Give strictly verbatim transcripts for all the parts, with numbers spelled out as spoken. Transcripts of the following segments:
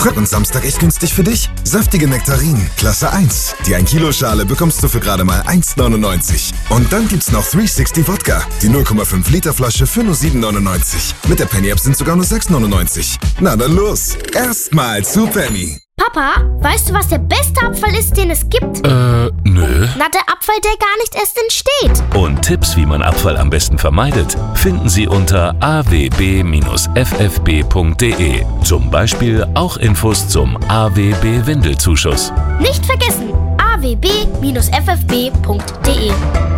Freitag und Samstag echt günstig für dich? Saftige Nektarinen, Klasse eins. Die ein Kilo Schale bekommst du für gerade mal eins neunundneunzig. Und dann gibt's noch dreihundertsechzig Wodka. Die null Komma fünf Liter Flasche für nur sieben neunundneunzig. Mit der Penny App sind sogar nur sechs neunundneunzig. Na dann los. Erstmal zu Penny. Papa, weißt du, was der beste Abfall ist, den es gibt? Äh, nö. Na, der Abfall, der gar nicht erst entsteht. Und Tipps, wie man Abfall am besten vermeidet, finden Sie unter a w b Bindestrich f f b punkt d e. Zum Beispiel auch Infos zum A W B-Windelzuschuss. Nicht vergessen, a w b Bindestrich f f b punkt d e.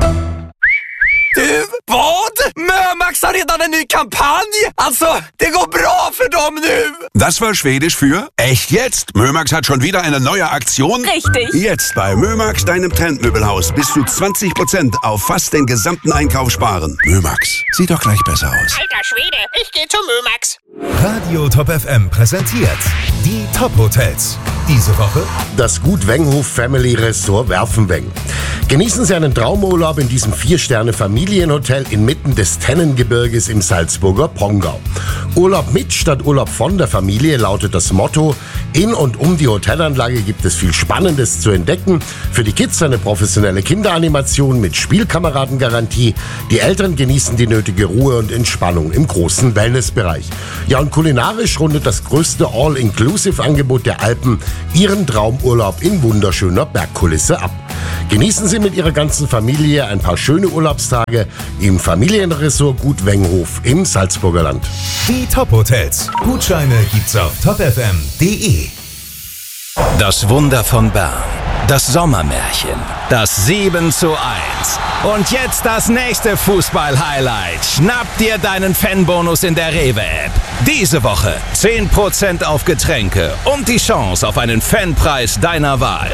Du, vad? Mömax har redan en ny kampanj! Alltså, det går bra för dem nu! Das war Schwedisch für echt jetzt. Mömax hat schon wieder eine neue Aktion. Richtig. Jetzt bei Mömax, deinem Trendmöbelhaus, bis zu zwanzig Prozent auf fast den gesamten Einkauf sparen. Mömax, sieht doch gleich besser aus. Alter Schwede, ich geh zu Mömax. Radio Top F M präsentiert die Top Hotels. Diese Woche das Gut Wenghof Family Resort Werfenweng. Genießen Sie einen Traumurlaub in diesem Vier-Sterne-Familienhotel inmitten des Tennengebirges im Salzburger Pongau. Urlaub mit statt Urlaub von der Familie lautet das Motto. In und um die Hotelanlage gibt es viel Spannendes zu entdecken. Für die Kids eine professionelle Kinderanimation mit Spielkameradengarantie. Die Eltern genießen die nötige Ruhe und Entspannung im großen Wellnessbereich. Ja, und kulinarisch rundet das größte All-Inclusive-Angebot der Alpen Ihren Traumurlaub in wunderschöner Bergkulisse ab. Genießen Sie mit Ihrer ganzen Familie ein paar schöne Urlaubstage im Familienresort Gut Wenghof im Salzburger Land. Die Top Hotels. Gutscheine gibt's auf top f m punkt d e. Das Wunder von Bern. Das Sommermärchen. Das sieben zu eins. Und jetzt das nächste Fußball-Highlight. Schnapp dir deinen Fanbonus in der Rewe-App. Diese Woche zehn Prozent auf Getränke und die Chance auf einen Fanpreis deiner Wahl.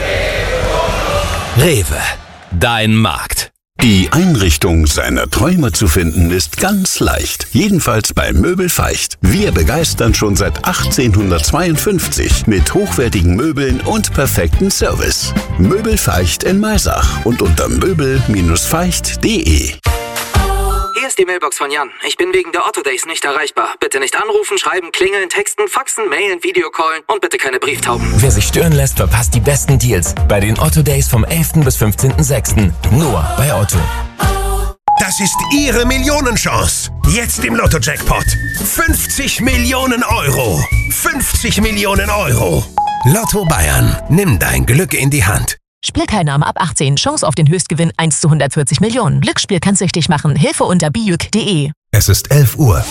Rewe, dein Markt. Die Einrichtung seiner Träume zu finden ist ganz leicht. Jedenfalls bei Möbel Feicht. Wir begeistern schon seit achtzehnhundertzweiundfünfzig mit hochwertigen Möbeln und perfekten Service. Möbel Feicht in Maisach und unter möbel feicht punkt d e. Hier ist die Mailbox von Jan. Ich bin wegen der Otto Days nicht erreichbar. Bitte nicht anrufen, schreiben, klingeln, texten, faxen, mailen, Videocallen und bitte keine Brieftauben. Wer sich stören lässt, verpasst die besten Deals bei den Otto Days vom elften bis fünfzehnten sechsten Nur bei Otto. Das ist Ihre Millionenchance. Jetzt im Lotto-Jackpot. fünfzig Millionen Euro. fünfzig Millionen Euro. Lotto Bayern. Nimm dein Glück in die Hand. Spielteilnahme ab achtzehn. Chance auf den Höchstgewinn eins zu hundertvierzig Millionen. Glücksspiel kann süchtig machen. Hilfe unter bijuk punkt d e. Es ist elf Uhr.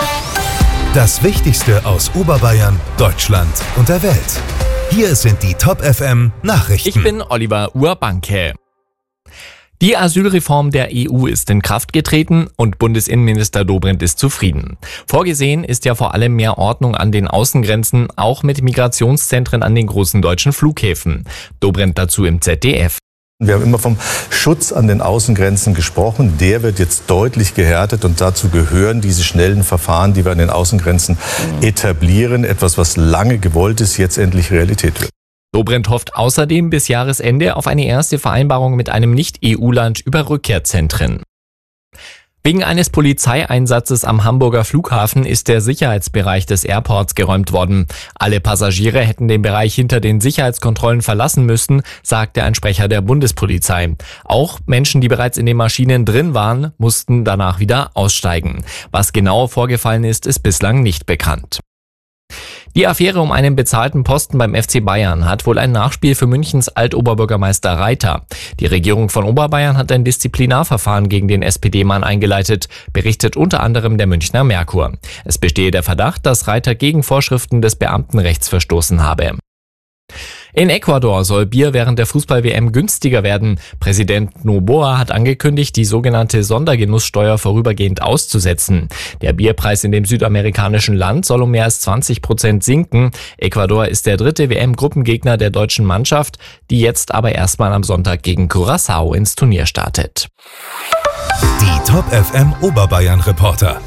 Das Wichtigste aus Oberbayern, Deutschland und der Welt. Hier sind die Top F M Nachrichten. Ich bin Oliver Urbanke. Die Asylreform der E U ist in Kraft getreten und Bundesinnenminister Dobrindt ist zufrieden. Vorgesehen ist ja vor allem mehr Ordnung an den Außengrenzen, auch mit Migrationszentren an den großen deutschen Flughäfen. Dobrindt dazu im Z D F. Wir haben immer vom Schutz an den Außengrenzen gesprochen. Der wird jetzt deutlich gehärtet und dazu gehören diese schnellen Verfahren, die wir an den Außengrenzen etablieren. Etwas, was lange gewollt ist, jetzt endlich Realität wird. Dobrindt hofft außerdem bis Jahresende auf eine erste Vereinbarung mit einem Nicht-E U-Land über Rückkehrzentren. Wegen eines Polizeieinsatzes am Hamburger Flughafen ist der Sicherheitsbereich des Airports geräumt worden. Alle Passagiere hätten den Bereich hinter den Sicherheitskontrollen verlassen müssen, sagte ein Sprecher der Bundespolizei. Auch Menschen, die bereits in den Maschinen drin waren, mussten danach wieder aussteigen. Was genau vorgefallen ist, ist bislang nicht bekannt. Die Affäre um einen bezahlten Posten beim F C Bayern hat wohl ein Nachspiel für Münchens Altoberbürgermeister Reiter. Die Regierung von Oberbayern hat ein Disziplinarverfahren gegen den S P D-Mann eingeleitet, berichtet unter anderem der Münchner Merkur. Es bestehe der Verdacht, dass Reiter gegen Vorschriften des Beamtenrechts verstoßen habe. In Ecuador soll Bier während der Fußball-W M günstiger werden. Präsident Noboa hat angekündigt, die sogenannte Sondergenusssteuer vorübergehend auszusetzen. Der Bierpreis in dem südamerikanischen Land soll um mehr als zwanzig Prozent sinken. Ecuador ist der dritte W M-Gruppengegner der deutschen Mannschaft, die jetzt aber erstmal am Sonntag gegen Curaçao ins Turnier startet. Die Top F M Oberbayern Reporter.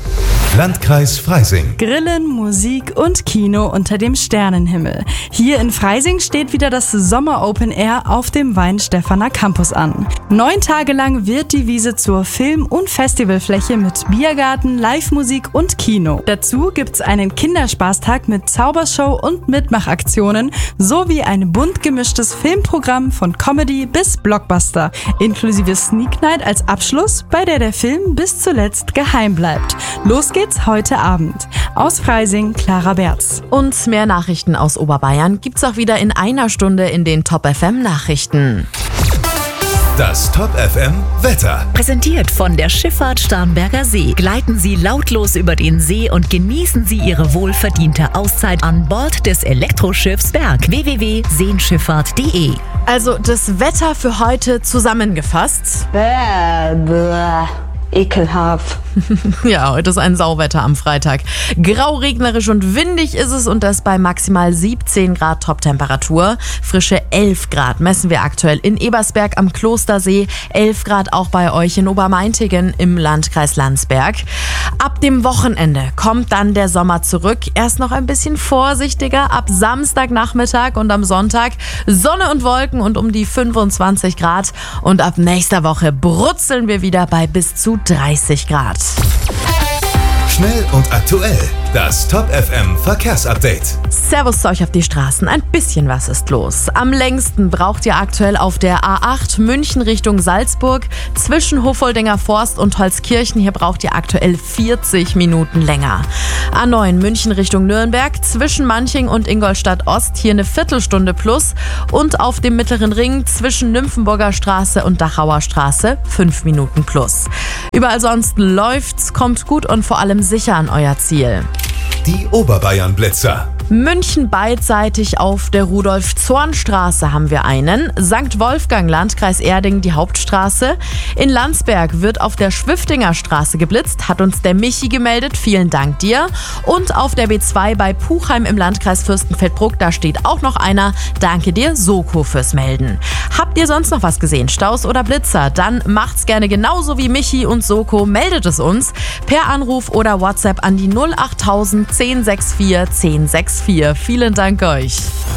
Landkreis Freising. Grillen, Musik und Kino unter dem Sternenhimmel. Hier in Freising steht wieder das Sommer Open Air auf dem Weinstephaner Campus an. Neun Tage lang wird die Wiese zur Film- und Festivalfläche mit Biergarten, Live-Musik und Kino. Dazu gibt's einen Kinderspaßtag mit Zaubershow und Mitmachaktionen sowie ein bunt gemischtes Filmprogramm von Comedy bis Blockbuster, inklusive Sneak Night als Abschluss, bei der der Film bis zuletzt geheim bleibt. Los geht's heute Abend. Aus Freising, Clara Berz. Und mehr Nachrichten aus Oberbayern gibt's auch wieder in einer Stunde in den Top F M Nachrichten. Das Top F M Wetter. Präsentiert von der Schifffahrt Starnberger See. Gleiten Sie lautlos über den See und genießen Sie Ihre wohlverdiente Auszeit an Bord des Elektroschiffs Berg. w w w punkt seenschifffahrt punkt de. Also das Wetter für heute zusammengefasst. Bäh, bäh. Ekelhaft. Ja, heute ist ein Sauwetter am Freitag. Grau, regnerisch und windig ist es und das bei maximal siebzehn Grad Toptemperatur. Frische elf Grad messen wir aktuell in Ebersberg am Klostersee. elf Grad auch bei euch in Obermaintigen im Landkreis Landsberg. Ab dem Wochenende kommt dann der Sommer zurück. Erst noch ein bisschen vorsichtiger. Ab Samstagnachmittag und am Sonntag Sonne und Wolken und um die fünfundzwanzig Grad. Und ab nächster Woche brutzeln wir wieder bei bis zu dreißig Grad. Schnell und aktuell. Das Top F M Verkehrsupdate. Servus zu euch auf die Straßen. Ein bisschen was ist los. Am längsten braucht ihr aktuell auf der A acht München Richtung Salzburg zwischen Hofoldinger Forst und Holzkirchen. Hier braucht ihr aktuell vierzig Minuten länger. A neun München Richtung Nürnberg zwischen Manching und Ingolstadt Ost. Hier eine Viertelstunde plus. Und auf dem Mittleren Ring zwischen Nymphenburger Straße und Dachauer Straße fünf Minuten plus. Überall sonst läuft's, kommt gut und vor allem sicher an euer Ziel. Die Oberbayern-Blitzer. München beidseitig auf der Rudolf-Zorn-Straße haben wir einen. Sankt Wolfgang, Landkreis Erding, die Hauptstraße. In Landsberg wird auf der Schwiftinger Straße geblitzt, hat uns der Michi gemeldet. Vielen Dank dir. Und auf der B zwei bei Puchheim im Landkreis Fürstenfeldbruck, da steht auch noch einer. Danke dir, Soko, fürs Melden. Habt ihr sonst noch was gesehen, Staus oder Blitzer? Dann macht's gerne genauso wie Michi und Soko. Meldet es uns per Anruf oder WhatsApp an die null achttausend zehn sechs vier zehn sechs vier. Vielen Dank euch.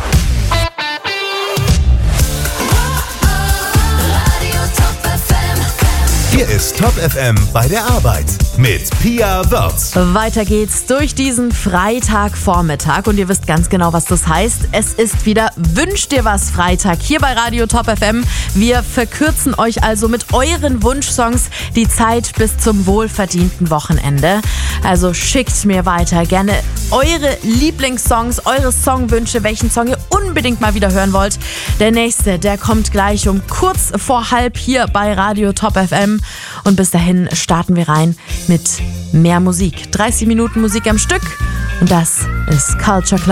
Hier ist Top F M bei der Arbeit mit Pia Wörth. Weiter geht's durch diesen Freitagvormittag und ihr wisst ganz genau, was das heißt. Es ist wieder Wünsch dir was Freitag hier bei Radio Top F M. Wir verkürzen euch also mit euren Wunschsongs die Zeit bis zum wohlverdienten Wochenende. Also schickt mir weiter gerne eure Lieblingssongs, eure Songwünsche, welchen Song ihr unbedingt mal wieder hören wollt. Der nächste, der kommt gleich um kurz vor halb hier bei Radio Top F M. Und bis dahin starten wir rein mit mehr Musik. dreißig Minuten Musik am Stück. Und das ist Culture Club.